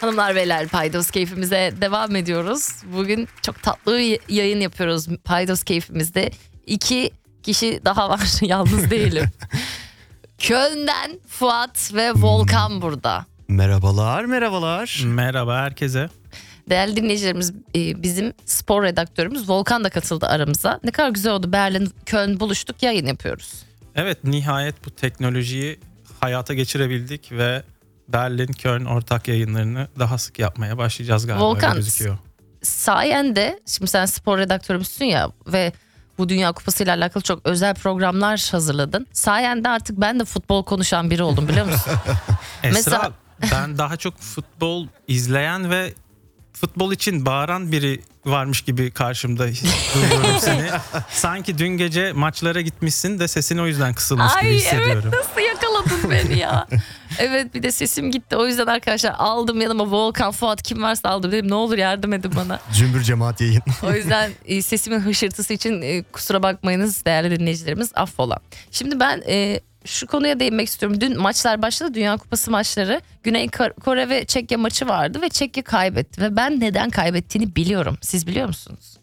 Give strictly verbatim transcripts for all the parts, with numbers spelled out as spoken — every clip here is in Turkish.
Hanımlar beyler, Paydos keyfimize devam ediyoruz. Bugün çok tatlı bir yayın yapıyoruz Paydos keyfimizde. İki kişi daha var, yalnız değilim. Köln'den Fuat ve Volkan burada. Merhabalar, merhabalar. Merhaba herkese. Değerli dinleyicilerimiz, bizim spor redaktörümüz Volkan da katıldı aramıza. Ne kadar güzel oldu, Berlin, Köln buluştuk, yayın yapıyoruz. Evet, nihayet bu teknolojiyi hayata geçirebildik ve Berlin, Köln ortak yayınlarını daha sık yapmaya başlayacağız galiba. Volkan, öyle gözüküyor. Sayende, şimdi sen spor redaktörümüzsün ya ve bu Dünya Kupası ile alakalı çok özel programlar hazırladın. Sayende artık ben de futbol konuşan biri oldum, biliyor musun? Esra, Mesela... ben daha çok futbol izleyen ve futbol için bağıran biri varmış gibi karşımda duyuyorum seni. Sanki dün gece maçlara gitmişsin de sesin o yüzden kısılmış Ay, gibi hissediyorum. Evet, nasıl yakaladın beni ya. Evet, bir de sesim gitti, o yüzden arkadaşlar aldım yanıma Volkan, Fuat, kim varsa aldım, dedim ne olur yardım edin bana. Cümbür cemaat yayın. O yüzden e, sesimin hışırtısı için e, kusura bakmayınız değerli dinleyicilerimiz, affola. Şimdi ben e, şu konuya değinmek istiyorum. Dün maçlar başladı, Dünya Kupası maçları. Güney Kore ve Çekya maçı vardı ve Çekya kaybetti ve ben neden kaybettiğini biliyorum. Siz biliyor musunuz?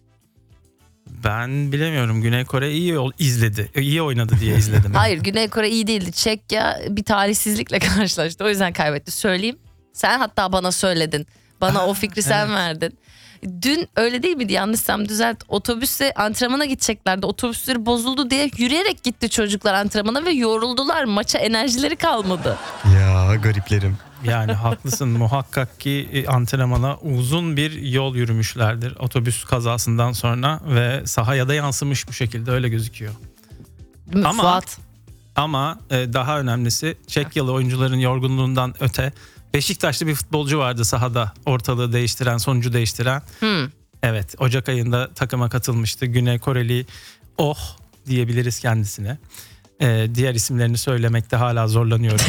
Ben bilemiyorum. Güney Kore iyi izledi, iyi oynadı diye izledim. Hayır, Güney Kore iyi değildi. Çekya bir talihsizlikle karşılaştı. O yüzden kaybetti. Söyleyeyim. Sen hatta bana söyledin. Bana Aa, o fikri sen evet. verdin. Dün öyle değil miydi? Yanlışsam düzelt. Otobüse antrenmana gideceklerdi. Otobüsleri bozuldu diye yürüyerek gitti çocuklar antrenmana ve yoruldular. Maça enerjileri kalmadı. Ya gariplerim. Yani haklısın, muhakkak ki antrenmana uzun bir yol yürümüşlerdir otobüs kazasından sonra ve sahaya da yansımış bu şekilde, öyle gözüküyor. Ama Fuat. ama daha önemlisi Çekyalı oyuncuların yorgunluğundan öte Beşiktaşlı bir futbolcu vardı sahada, ortalığı değiştiren, sonucu değiştiren. Hmm. Evet, Ocak ayında takıma katılmıştı. Güney Koreli Oh diyebiliriz kendisine. Ee, diğer isimlerini söylemekte hala zorlanıyorum.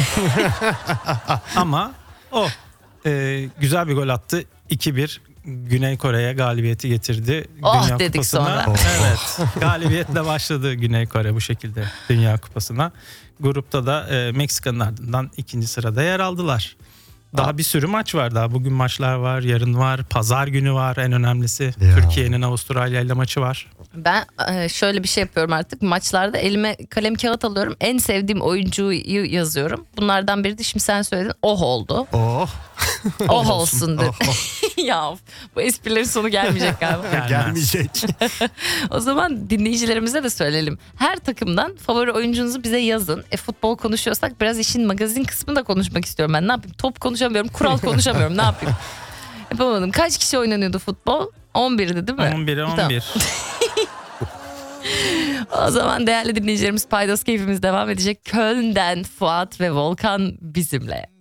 Ama o e, güzel bir gol attı. iki bir Güney Kore'ye galibiyeti getirdi. Oh Dünya dedik Kupası'na. sonra. Evet, galibiyetle başladı Güney Kore bu şekilde Dünya Kupası'na. Grupta da e, Meksika'nın ardından ikinci sırada yer aldılar. Daha bir sürü maç var daha. Bugün maçlar var, yarın var, pazar günü var, en önemlisi. Ya. Türkiye'nin Avustralya ile maçı var. Ben şöyle bir şey yapıyorum artık. Maçlarda elime kalem kağıt alıyorum. En sevdiğim oyuncuyu yazıyorum. Bunlardan biri de şimdi sen söyledin. Oh oldu. Oh. Oh olsun dedi. Oh, oh. Ya bu esprilerin sonu gelmeyecek galiba. Gelmeyecek. O zaman dinleyicilerimize de söyleyelim. Her takımdan favori oyuncunuzu bize yazın. E futbol konuşuyorsak biraz işin magazin kısmını da konuşmak istiyorum ben. Ne yapayım? Top konuşamıyorum, kural konuşamıyorum. Ne yapayım? Yapamadım. Kaç kişi oynanıyordu futbol? on birdi değil mi? on bire on bir. O zaman değerli dinleyicilerimiz, Paydos keyfimiz devam edecek. Köln'den Fuat ve Volkan bizimle.